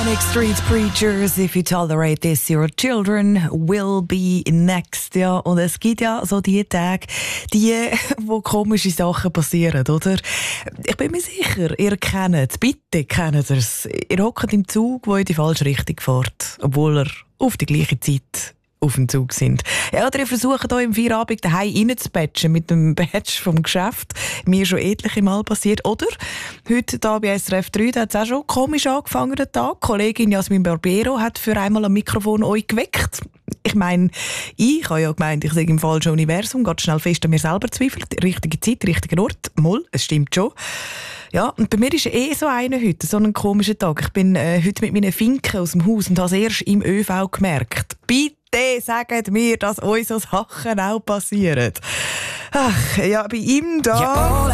Manic Street Preachers, if you tolerate this, your children will be next. Ja, und es gibt ja so die Tage, wo komische Sachen passieren, oder? Ich bin mir sicher, ihr kennt, bitte kennt ihr es. Ihr hockt im Zug, der in die falsche Richtung fährt, obwohl er auf die gleiche Zeit auf dem Zug sind. Ja, oder ihr versucht hier im Feierabend daheim reinzubatchen mit dem Badge vom Geschäft. Mir schon etliche Mal passiert. Oder heute hier bei SRF 3, da hat es auch schon komisch angefangen, der Tag. Kollegin Jasmin Barbero hat für einmal am Mikrofon euch geweckt. Ich meine, ich habe ja gemeint, ich sage im falschen Universum, geht schnell fest an mir selber zweifelt. Richtige Zeit, richtiger Ort. Moll, es stimmt schon. Ja, und bei mir ist so einer heute, so ein komischer Tag. Ich bin heute mit meinen Finken aus dem Haus und habe es erst im ÖV gemerkt. Bitte sagt mir, dass euch so Sachen auch passieren. Ach, ja, bei ihm da...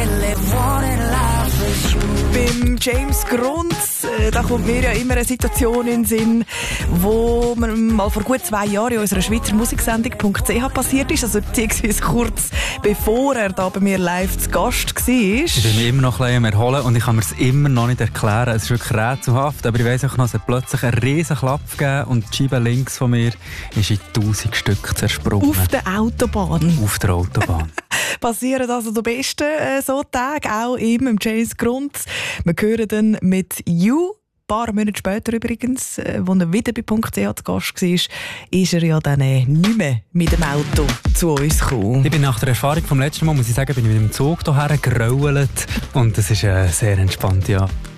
Beim James Grunz, da kommt mir ja immer eine Situation in den Sinn, wo man mal vor gut 2 Jahren in unserer Schweizer Musiksendung.ch passiert ist, also beziehungsweise kurz bevor er da bei mir live zu Gast war. Ich bin mich immer noch ein bisschen erholen und ich kann mir es immer noch nicht erklären. Es ist wirklich rätselhaft, aber ich weiss auch noch, es hat plötzlich einen riesen Klapp gegeben und die Scheibe links von mir ist in 1000 Stück zersprungen. Auf der Autobahn? Auf der Autobahn. Passieren also die besten so Tage, auch ihm, im James Grunz. Wir hören dann mit You. Ein paar Monate später übrigens, als er wieder bei .ch zu Gast war, ist er ja dann nicht mehr mit dem Auto zu uns gekommen. Ich bin nach der Erfahrung vom letzten Mal, muss ich sagen, bin ich mit dem Zug hierher gerollt und es ist sehr entspannt, ja.